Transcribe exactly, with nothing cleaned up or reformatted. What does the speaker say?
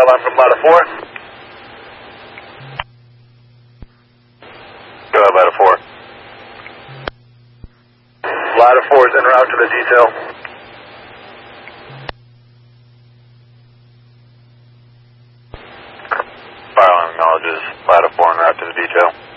alarm from Ladder four. Go ahead, Ladder four. Ladder four is en route to the detail. Fire alarm acknowledges Ladder four en route to the detail.